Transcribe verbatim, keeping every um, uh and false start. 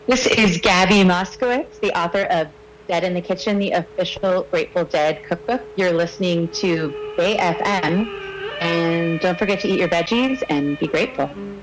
This is Gabby Moskowitz, the author of Dead in the Kitchen, the official Grateful Dead cookbook. You're listening to Bay F M, and don't forget to eat your veggies and be grateful.